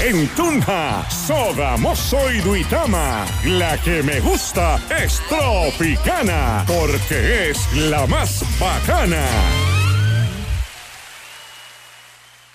En Tunja, Sogamoso y Duitama, la que me gusta es Tropicana, porque es la más bacana.